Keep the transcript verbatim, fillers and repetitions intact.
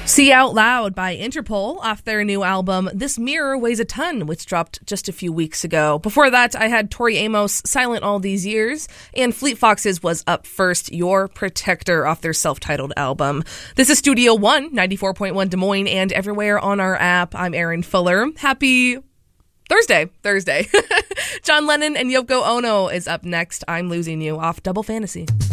See Out Loud by Interpol off their new album This Mirror Weighs a Ton, which dropped just a few weeks ago. Before that, I had Tori Amos, Silent All These Years, and Fleet Foxes was up first, Your Protector, off their self-titled album. This is Studio One, ninety-four point one Des Moines, and everywhere on our app. I'm Erin Fuller. Happy Thursday. Thursday. John Lennon and Yoko Ono is up next. I'm Losing You off Double Fantasy.